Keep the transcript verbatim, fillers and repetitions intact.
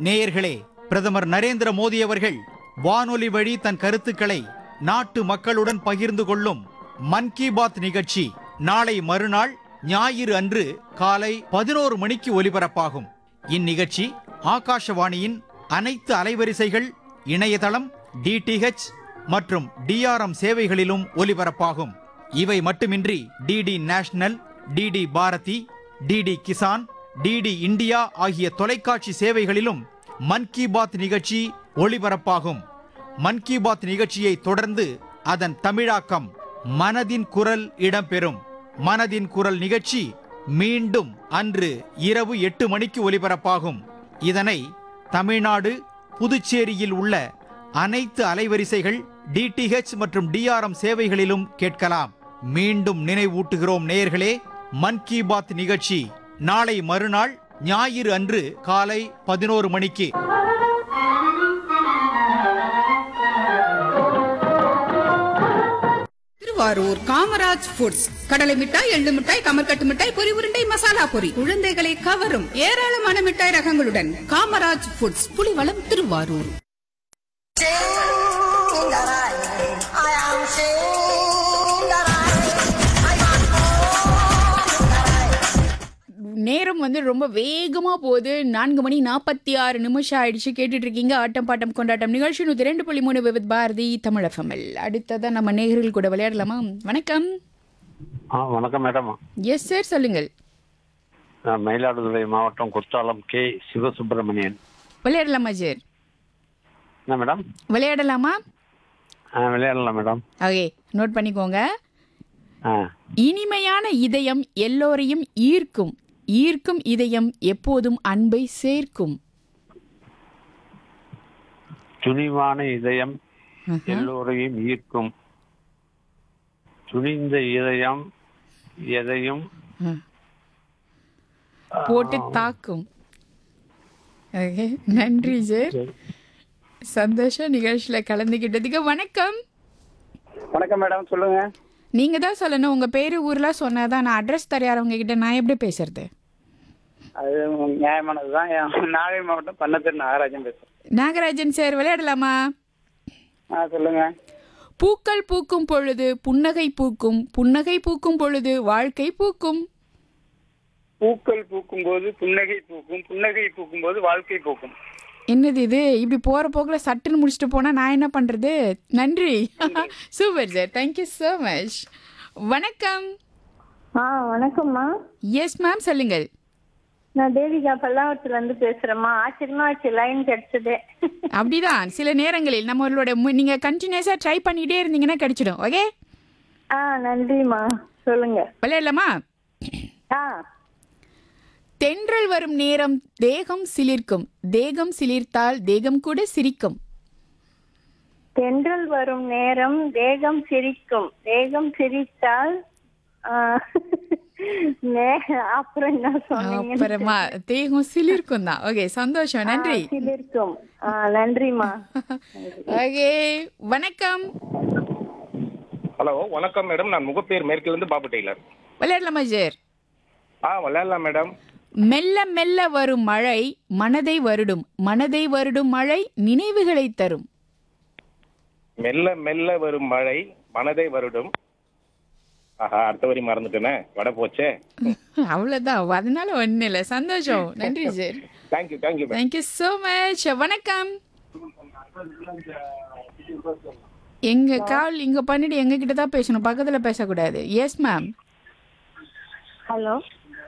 நேயர்களே, பிரதமர் நரேந்திர மோடி அவர்கள் வானொலி வழி தன் கருத்துக்களை நாட்டு மக்களுடன் பகிர்ந்து கொள்ளும் மன் கி பாத் நிகழ்ச்சி நாளை மறுநாள் ஞாயிறு அன்று காலை பதினோரு மணிக்கு ஒலிபரப்பாகும். இந்நிகழ்ச்சி ஆகாஷவாணியின் அனைத்து அலைவரிசைகள், இணையதளம், டிடிஹெச் மற்றும் டிஆர்எம் சேவைகளிலும் ஒலிபரப்பாகும். இவை மட்டுமின்றி DD national, DD Bharathi, DD Kisan, DD India ஆகிய தொலைக்காட்சி சேவைகளிலும் மன் கி பாத் நிகழ்ச்சி ஒளிபரப்பாகும். மன் கி பாத் நிகழ்ச்சியை தொடர்ந்து அதன் தமிழாக்கம் மனதின் குரல் இடம்பெறும். மனதின் குரல் நிகழ்ச்சி மீண்டும் அன்று இரவு எட்டு மணிக்கு ஒலிபரப்பாகும். இதனை தமிழ்நாடு, புதுச்சேரியில் உள்ள அனைத்து அலைவரிசைகள், டிடிஹெச் மற்றும் டிஆர்எம் சேவைகளிலும் கேட்கலாம். மீண்டும் நினைவூட்டுகிறோம் நேயர்களே, மன் கி பாத் நிகழ்ச்சி நாளை மறுநாள் ஞாயிறு அன்று காலை பதினோரு மணிக்கு. திருவாரூர் காமராஜ் ஃபுட்ஸ் கடலை மிட்டாய், எள்ளு மிட்டாய், கமர்கட்டு மிட்டாய், பொரி உருண்டை, மசாலா பொரி, குழந்தைகளை கவரும் ஏராளமான மிட்டாய் ரகங்களுடன் காமராஜ் ஃபுட்ஸ், புலிவளம், திருவாரூர். நேரம் வந்து ரொம்ப வேகமா போகுது. நான்கு மணி நாற்பத்தி ஆறு நிமிஷம் ஆயிடுச்சு. கேட்டுட்டு இருக்கீங்க ஆட்டம் பாட்டம் கொண்டாட்டம் நிகழ்ச்சி நூத்தி ரெண்டு புள்ளி மூணு வித் பாரதி தமிழ் எஃப்எம்எல். அடுத்ததான் நம்ம நேயர்கள் கூட விளையாடலாமா? வணக்கம். வணக்கம் மேடம். எஸ் சார், சொல்லுங்கள். மயிலாடுதுறை மாவட்டம் குற்றாலம் கே சிவசுப்பிரமணியன். விளையாடலாமா சார்? என்ன மேடம்? விளையாடலாமா? விளையாடலாம் மேடம். ஓகே, நோட் பண்ணிக்கோங்க. இனிமையான இதயம் எல்லோரையும் ஈர்க்கும். ஈர்க்கும் இதயம் எப்போதும் அன்பை சேர்க்கும். துணிவான இதயம் எல்லோரையும் ஈர்க்கும். துணிந்த இதயம் எதையும் போட்டு தாக்கும். ஓகே, நன்றி சார். சந்தோஷம் நிகழ்ச்சியில கலந்துகிட்டதுக்கு. வணக்கம். வணக்கம் மேடம், சொல்லுங்க. நீங்க தான் சொல்லணும். உங்க பேரு ஊர்லாம் சொன்னாதான் நான் அட்ரஸ் தரையாரவங்க கிட்ட நான் எப்படி பேசுறது? அது நியாயமானதுதான். நாகை மாவட்டம் பன்னத்தூர் நாகராஜன் பேசுறேன். நாகராஜன் சார், விளையாடலாமா? ஆ, சொல்லுங்க. பூக்கள் பூக்கும் பொழுது புன்னகை பூக்கும், புன்னகை பூக்கும் பொழுது வாழ்க்கை பூக்கும். பூக்கள் பூக்கும் போது புன்னகை பூக்கும், புன்னகை பூக்கும் போது வாழ்க்கை பூக்கும். என்னது இது? இப்படி போற போக்குல சட்டுன்னு முடிச்சுட்டு போனா நான் என்ன பண்றது? நன்றி. Super sir, thank you so much. வணக்கம். ஆ, வணக்கம்மா. எஸ் மேம், சொல்லுங்கள். நான் தேவிகா பல்லாவரத்துல இருந்து பேசுறேம்மா. ஆச்சரியமா ஆச்சு லைன் கிடைச்சதே. அப்படிதான் சில நேரங்களில் நம்மளோட நீங்க கண்டினியூஸா ட்ரை பண்ணிட்டே இருந்தீங்கன்னா கிடைச்சிடும். ஓகே. ஆ, நன்றிம்மா. சொல்லுங்க. விளையாடலாமா? ஆ. தென்றல் வரும் நேரம் தேகம் சிலிர்க்கும். தேகம் சிலிர்த்தால் தேகம் கூட சிரிக்கும். தென்றல் வரும் நேரம் தேகம் சிரிக்கும். தேகம் சிரித்தால் அப்புறம் என்ன சொன்னீங்க? அப்புறமா தேகம் சிலிர்க்கும் தான். ஓகே, சந்தோஷம், நன்றி. சிலிர்க்கும். நன்றிம்மா. ஓகே, வணக்கம். ஹலோ, வணக்கம் மேடம். நான் முகப்பேர் மேற்குல இருந்து பாபு டெய்லர். விளையாடலாமா சார்? ஆ, விளையாடலாம் மேடம். மெல்ல மெல்ல வரும் மழை மனதை வருடும். மனதை வருடும் மழை நினைவுகளை தரும். மெல்ல மெல்ல வரும் மழை மனதை வருடும். ஆஹா, அடுத்த வரி மறந்துட்டேனே, வட போச்சே. அவ்வளவுதான், அதனால ஒண்ணு இல்ல. சந்தோஷம், நன்றி sir. Thank you thank you thank you so much. வணக்கம். எங்க கால் இங்க பண்ணிட்டு எங்க கிட்ட தான் பேசணும், பக்கத்துல பேசக்கூடாது. Yes ma'am. ஹலோ.